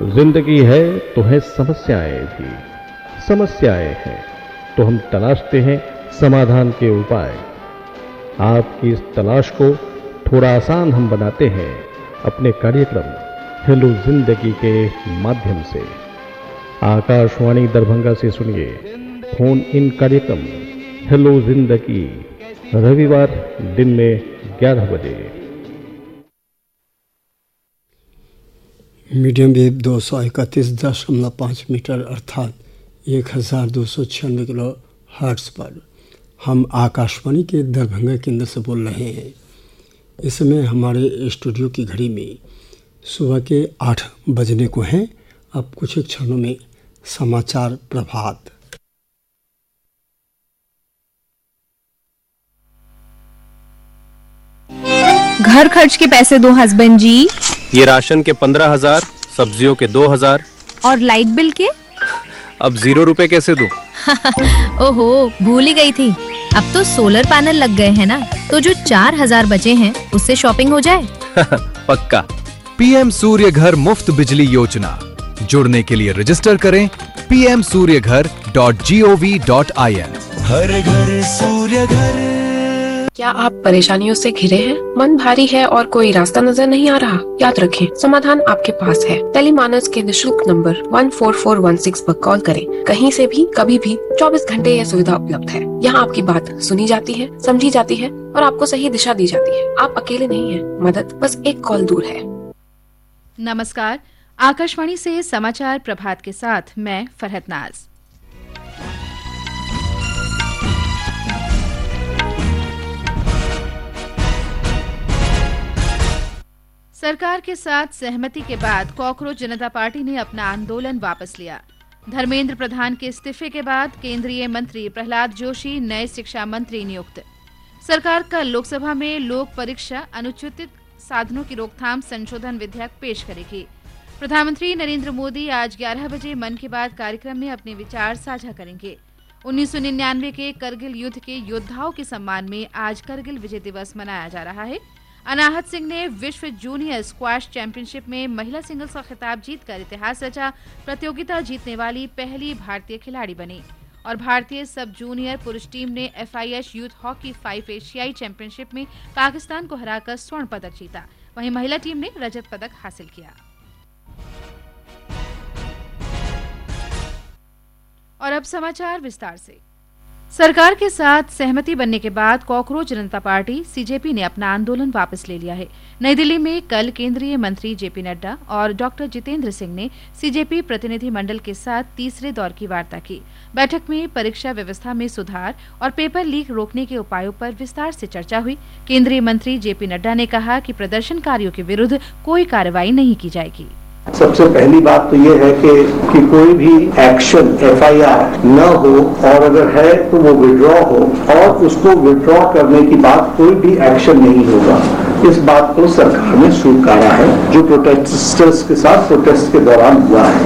जिंदगी है तो है समस्याएं भी, समस्याएं हैं तो हम तलाशते हैं समाधान के उपाय। आपकी इस तलाश को थोड़ा आसान हम बनाते हैं अपने कार्यक्रम हेलो जिंदगी के माध्यम से। आकाशवाणी दरभंगा से सुनिए फोन इन कार्यक्रम हेलो जिंदगी, रविवार दिन में 11 बजे। मीडियम वेव 231.5 मीटर अर्थात 1296 किलो हर्ट्ज पर हम आकाशवाणी के दरभंगा केंद्र से बोल रहे हैं। इस समय हमारे स्टूडियो की घड़ी में सुबह के 8 बजने को हैं। अब कुछ क्षणों में समाचार प्रभात। घर खर्च के पैसे दो हस्बैंड जी। ये राशन के 15,000, सब्जियों के 2,000 और लाइट बिल के? अब 0 रुपए कैसे दूं? ओहो, भूल ही गई थी। अब तो सोलर पैनल लग गए हैं ना, तो जो 4,000 बचे हैं उससे शॉपिंग हो जाए। पक्का। पीएम सूर्य घर मुफ्त बिजली योजना। जुड़ने के लिए रजिस्टर करें pmsuryaghar.gov.in। हर घर सूर्य घर। क्या आप परेशानियों से घिरे हैं? मन भारी है और कोई रास्ता नजर नहीं आ रहा? याद रखें, समाधान आपके पास है। टेलीमानस के निशुल्क नंबर 14416 पर कॉल करें। कहीं से भी, कभी भी, 24 घंटे यह सुविधा उपलब्ध है। यहाँ आपकी बात सुनी जाती है, समझी जाती है और आपको सही दिशा दी जाती है। आप अकेले नहीं हैं, मदद बस एक कॉल दूर है। नमस्कार, आकाशवाणी से समाचार प्रभात के साथ मैं फरहत नाज। सरकार के साथ सहमति के बाद कॉकरोच जनता पार्टी ने अपना आंदोलन वापस लिया। धर्मेंद्र प्रधान के इस्तीफे के बाद केंद्रीय मंत्री प्रहलाद जोशी नए शिक्षा मंत्री नियुक्त। सरकार कल लोकसभा में लोक परीक्षा अनुचित साधनों की रोकथाम संशोधन विधेयक पेश करेगी। प्रधानमंत्री नरेंद्र मोदी आज 11 बजे मन की बात कार्यक्रम में अपने विचार साझा करेंगे। 1999 के करगिल युद्ध के योद्धाओं के सम्मान में आज करगिल विजय दिवस मनाया जा रहा है। अनाहत सिंह ने विश्व जूनियर स्क्वैश चैंपियनशिप में महिला सिंगल्स का खिताब जीतकर इतिहास रचा। प्रतियोगिता जीतने वाली पहली भारतीय खिलाड़ी बनी। और भारतीय सब जूनियर पुरुष टीम ने FIH यूथ हॉकी 5 एशियाई चैंपियनशिप में पाकिस्तान को हराकर स्वर्ण पदक जीता। वहीं महिला टीम ने रजत पदक हासिल किया। और अब समाचार विस्तार से। सरकार के साथ सहमति बनने के बाद कॉकरोच जनता पार्टी CJP ने अपना आंदोलन वापस ले लिया है। नई दिल्ली में कल केंद्रीय मंत्री JP नड्डा और डॉक्टर जितेंद्र सिंह ने CJP प्रतिनिधि मंडल के साथ तीसरे दौर की वार्ता की। बैठक में परीक्षा व्यवस्था में सुधार और पेपर लीक रोकने के उपायों पर विस्तार से चर्चा हुई। केंद्रीय मंत्री JP नड्डा ने कहा कि प्रदर्शनकारियों के विरुद्ध कोई कार्रवाई नहीं की जाएगी। सबसे पहली बात तो ये है कि कोई भी एक्शन FIR न हो और अगर है तो वो विड्रॉ हो और उसको विड्रॉ करने की बाद कोई भी एक्शन नहीं होगा। इस बात को सरकार ने स्वीकारा है जो प्रोटेस्टर्स के साथ प्रोटेस्ट के दौरान हुआ है।